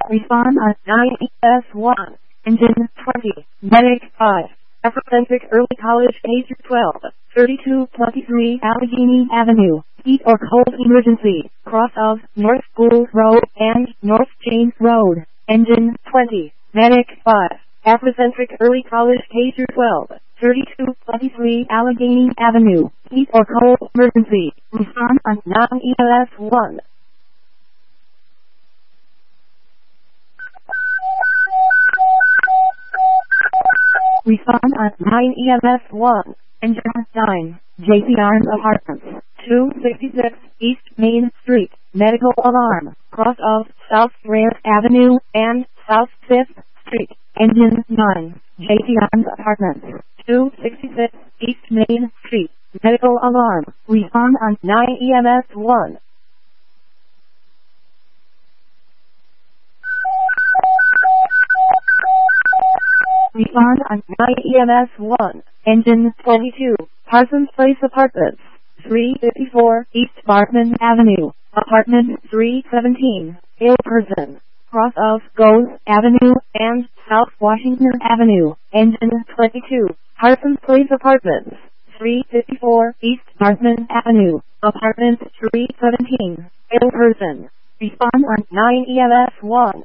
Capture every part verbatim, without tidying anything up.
Respond on nine E S one. Engine twenty. Medic five. Afrocentric Early College K through twelve. thirty-two twenty-three Allegheny Avenue. Heat or cold emergency. Cross of North School Road and North James Road. Engine twenty. Medic five. Afrocentric Early College K through twelve. thirty-two twenty-three Allegheny Avenue. Heat or cold emergency. Respond on nine E S one. Respond on nine E M S one. Engine nine. J C Arms Apartments. two sixty-six East Main Street. Medical alarm. Cross of South Grant Avenue and South fifth Street. Engine nine. J C Arms Apartments. two sixty-six East Main Street. Medical alarm. Respond on nine E M S one. Respond on nine E M S one. Engine twenty-two. Parsons Place Apartments. three fifty-four East Bartman Avenue. Apartment three seventeen. Ill person. Cross of Goes Avenue and South Washington Avenue. Engine twenty-two. Parsons Place Apartments. three fifty-four East Bartman Avenue. Apartment three seventeen. Ill person. Respond on nine E M S one.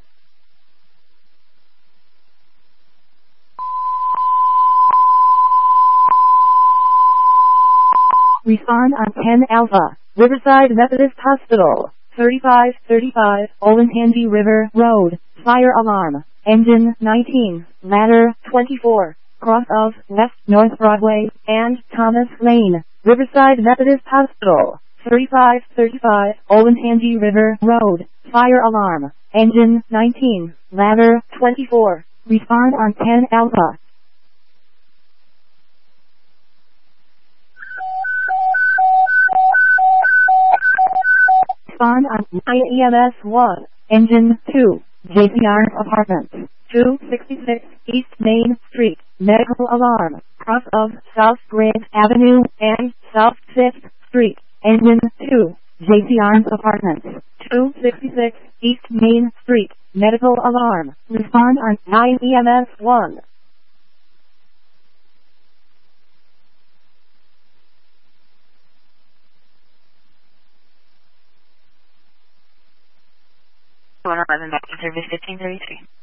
Respond on ten Alpha. Riverside Methodist Hospital. thirty-five thirty-five Olentangy River Road. Fire alarm. Engine nineteen. Ladder twenty-four. Cross of West North Broadway and Thomas Lane. Riverside Methodist Hospital. thirty-five thirty-five Olentangy River Road. Fire alarm. Engine nineteen. Ladder twenty-four. Respond on ten Alpha. Respond on nine E M S one. Engine two. J C R Apartments. two sixty-six East Main Street. Medical alarm. Cross of South Grant Avenue and South fifth Street. Engine two. J C Arms Apartments. two sixty-six East Main Street. Medical alarm. Respond on nine E M S one. one eleven back to service fifteen thirty-three.